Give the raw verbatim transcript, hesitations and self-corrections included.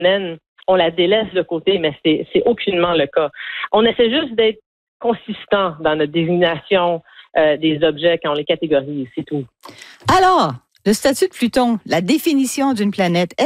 on la délaisse de côté, mais c'est, c'est aucunement le cas. On essaie juste d'être consistant dans notre désignation euh, des objets quand on les catégorise, c'est tout. Alors, le statut de Pluton, la définition d'une planète,